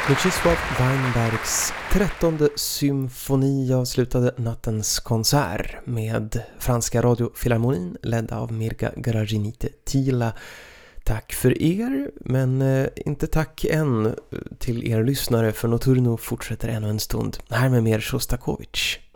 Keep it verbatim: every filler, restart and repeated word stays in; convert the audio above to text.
Mieczysław Weinbergs trettonde symfoni avslutade nattens konsert med Franska radiofilharmonin ledd av Mirga Garaginite-Tila. Tack för er, men eh, inte tack än till er lyssnare, för Nocturno fortsätter ännu en stund. Här med mer Shostakovich.